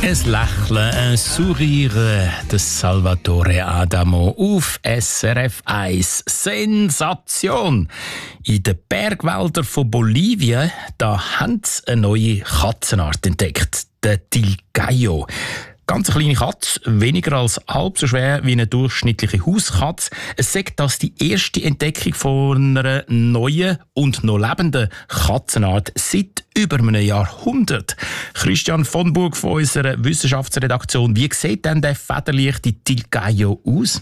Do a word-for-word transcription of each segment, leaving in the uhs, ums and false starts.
Ein Lächeln, ein Sourire des Salvatore Adamo auf S R F eins. Sensation! In den Bergwäldern von Bolivien da haben sie eine neue Katzenart entdeckt, den Tilgallo. Ganz eine kleine Katze, weniger als halb so schwer wie eine durchschnittliche Hauskatze. Es sagt, dass die erste Entdeckung von einer neuen und noch lebenden Katzenart seit über einem Jahrhundert. Christian von Burg von unserer Wissenschaftsredaktion. Wie sieht denn der federleichte Tilgallo aus?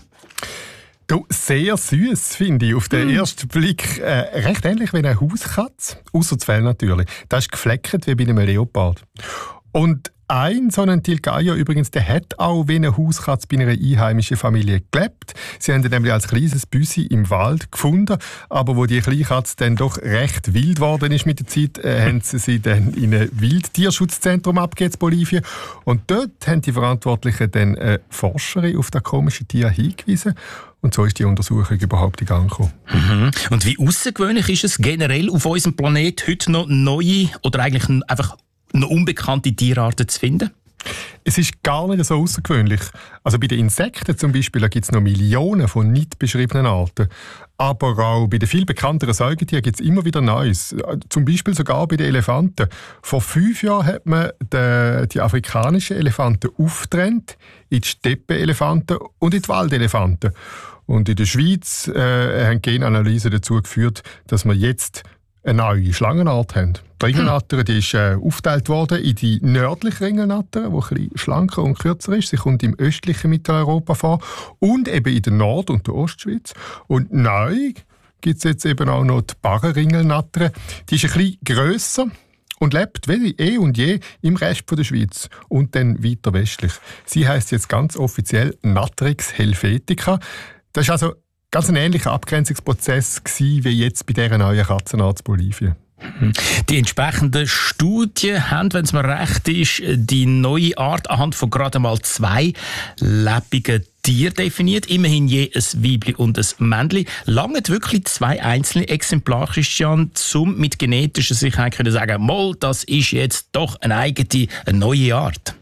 Du, sehr süß finde ich. Auf den mm. ersten Blick äh, recht ähnlich wie eine Hauskatze. Ausser das Fell natürlich. Das ist gefleckt wie bei einem Leopard. Und ein so ein Tilgallo übrigens, der hat auch wie eine Hauskatze bei einer einheimischen Familie gelebt. Sie haben ihn nämlich als kleines Büssi im Wald gefunden, aber wo die Kleinkatze dann doch recht wild geworden ist mit der Zeit, äh, haben sie sie dann in ein Wildtierschutzzentrum abgegeben in Bolivien. Und dort haben die Verantwortlichen dann eine Forscherin auf das komische Tier hingewiesen. Und so ist die Untersuchung überhaupt in Gang gekommen. Mhm. Und wie außergewöhnlich ist es generell auf unserem Planet heute noch neue oder eigentlich einfach noch unbekannte Tierarten zu finden? Es ist gar nicht so außergewöhnlich. Also bei den Insekten zum Beispiel gibt es noch Millionen von nicht beschriebenen Arten. Aber auch bei den viel bekannteren Säugetieren gibt es immer wieder Neues. Zum Beispiel sogar bei den Elefanten. Vor fünf Jahren hat man die, die afrikanischen Elefanten aufgetrennt in die Steppenelefanten und in die Waldelefanten. Und in der Schweiz äh, haben Genanalysen dazu geführt, dass wir jetzt eine neue Schlangenart haben. Die Ringelnatter die ist äh, aufgeteilt worden in die nördliche Ringelnatter, die ein bisschen schlanker und kürzer ist. Sie kommt im östlichen Mitteleuropa vor und eben in der Nord- und der Ostschweiz. Und neu gibt es jetzt eben auch noch die Barrenringelnatter. Die ist ein bisschen grösser und lebt wie eh und je im Rest der Schweiz und dann weiter westlich. Sie heisst jetzt ganz offiziell Natrix helvetica. Das ist also ganz ein ähnlicher Abgrenzungsprozess gewesen, wie jetzt bei dieser neuen Katzenart in Bolivien. Die entsprechenden Studien haben, wenn es mir recht ist, die neue Art anhand von gerade mal zwei lebenden Tieren definiert. Immerhin je ein Weibli und ein Männli. Langen wirklich zwei einzelne Exemplare, Christian, um mit genetischer Sicherheit zu sagen, mal, das ist jetzt doch eine eigene, eine neue Art.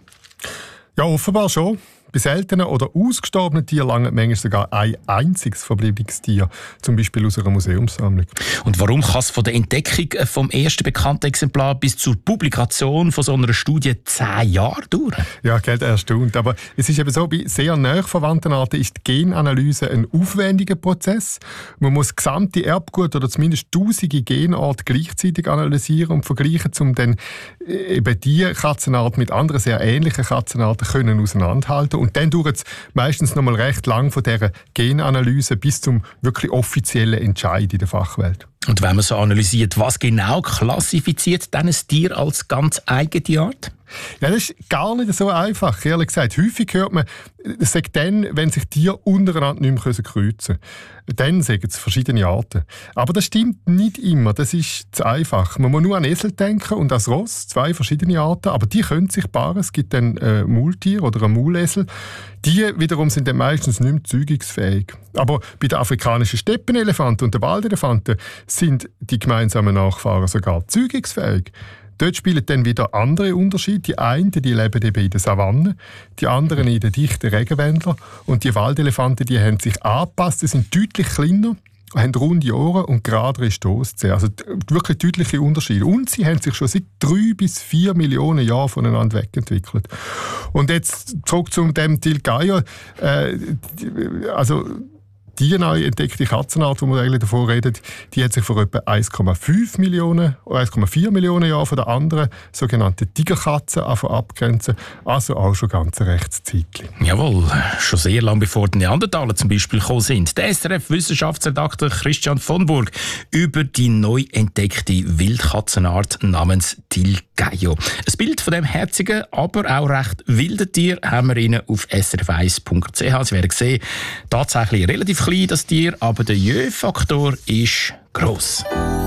Ja, offenbar schon. Bei seltenen oder ausgestorbenen Tieren langt manchmal sogar ein einziges verbliebenes Tier, zum Beispiel aus einer Museumssammlung. Und warum kann es von der Entdeckung vom ersten bekannten Exemplar bis zur Publikation von so einer Studie zehn Jahre dauern? Ja, geht erstaunt. Aber es ist eben so, bei sehr nahe verwandten Arten ist die Genanalyse ein aufwendiger Prozess. Man muss gesamte Erbgut oder zumindest tausende Genarten gleichzeitig analysieren und vergleichen, um dann eben diese Katzenart mit anderen sehr ähnlichen Katzenarten können auseinanderhalten. Und dann dauert es meistens noch mal recht lang von dieser Genanalyse bis zum wirklich offiziellen Entscheid in der Fachwelt. Und wenn man so analysiert, was genau klassifiziert dann ein Tier als ganz eigene Art? Ja, das ist gar nicht so einfach, ehrlich gesagt. Häufig hört man, es sagt dann, wenn sich Tiere untereinander nicht mehr kreuzen können. Dann sagen es verschiedene Arten. Aber das stimmt nicht immer, das ist zu einfach. Man muss nur an Esel denken und an das Ross, zwei verschiedene Arten, aber die können sich paaren. Es gibt dann ein Maultier oder ein Maulesel. Die wiederum sind dann meistens nicht mehr zeugungsfähig. Aber bei den afrikanischen Steppenelefanten und den Waldelefanten sind die gemeinsamen Nachfahren sogar zeugungsfähig. Dort spielen dann wieder andere Unterschiede. Die einen die leben eben in der Savanne, die anderen in den dichten Regenwäldern. Und die Waldelefanten die haben sich angepasst, sie sind deutlich kleiner, haben runde Ohren und geradere Stosszähne. Also wirklich deutliche Unterschiede. Und sie haben sich schon seit drei bis vier Millionen Jahren voneinander wegentwickelt. Und jetzt zurück zu dem Tilgallo. Äh, also die neu entdeckte Katzenart, die wir eigentlich davor reden, die hat sich vor etwa eins Komma fünf Millionen oder eins Komma vier Millionen Jahren von der anderen sogenannten Tigerkatze abgrenzen. Also auch schon ganz ein rechtes Zeitchen. Jawohl, schon sehr lange bevor die Neandertaler zum Beispiel gekommen sind. Der S R F-Wissenschaftsredakteur Christian von Burg über die neu entdeckte Wildkatzenart namens Tilgallo. Ein Bild von dem herzigen, aber auch recht wilden Tier haben wir Ihnen auf s r f eins punkt c h. Sie werden sehen, tatsächlich relativ klein das Tier, aber der Jö-Faktor ist gross.